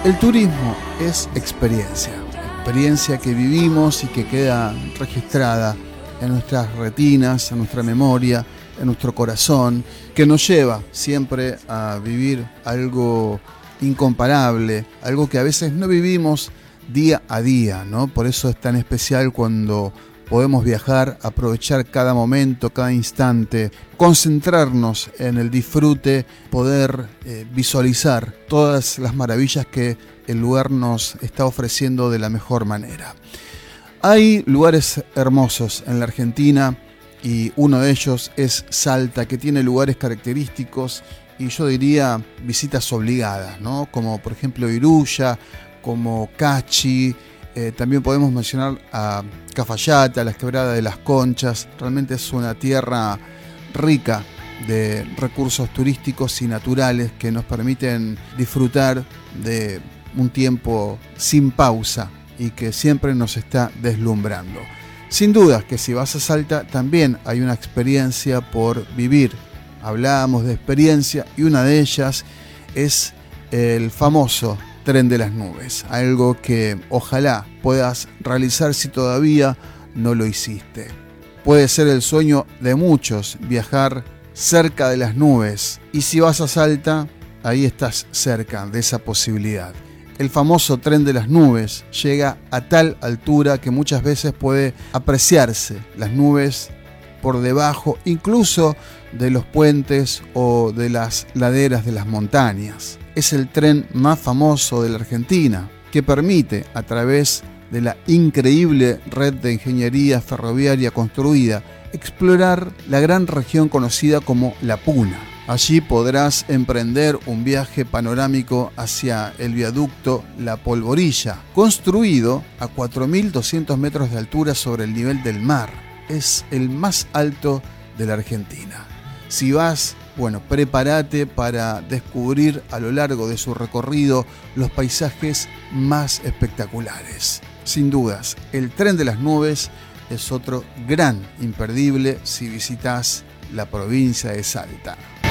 El turismo es experiencia que vivimos y que queda registrada en nuestras retinas, en nuestra memoria, en nuestro corazón, que nos lleva siempre a vivir algo incomparable, algo que a veces no vivimos día a día, ¿no? Por eso es tan especial cuando podemos viajar, aprovechar cada momento, cada instante, concentrarnos en el disfrute, poder visualizar todas las maravillas que el lugar nos está ofreciendo de la mejor manera. Hay lugares hermosos en la Argentina y uno de ellos es Salta, que tiene lugares característicos y yo diría visitas obligadas, ¿no? Como por ejemplo Iruya, como Cachi. También podemos mencionar a Cafayate, las Quebradas de las Conchas. Realmente es una tierra rica de recursos turísticos y naturales que nos permiten disfrutar de un tiempo sin pausa y que siempre nos está deslumbrando. Sin duda que si vas a Salta también hay una experiencia por vivir. Hablábamos de experiencia y una de ellas es el famoso Tren de las Nubes, algo que ojalá puedas realizar si todavía no lo hiciste. Puede ser el sueño de muchos viajar cerca de las nubes y si vas a Salta, ahí estás cerca de esa posibilidad. El famoso Tren de las Nubes llega a tal altura que muchas veces puede apreciarse las nubes por debajo, incluso de los puentes o de las laderas de las montañas. Es el tren más famoso de la Argentina, que permite, a través de la increíble red de ingeniería ferroviaria construida, explorar la gran región conocida como La Puna. Allí podrás emprender un viaje panorámico hacia el viaducto La Polvorilla, construido a 4.200 metros de altura sobre el nivel del mar. Es el más alto de la Argentina. Si vas, prepárate para descubrir a lo largo de su recorrido los paisajes más espectaculares. Sin dudas, el Tren de las Nubes es otro gran imperdible si visitas la provincia de Salta.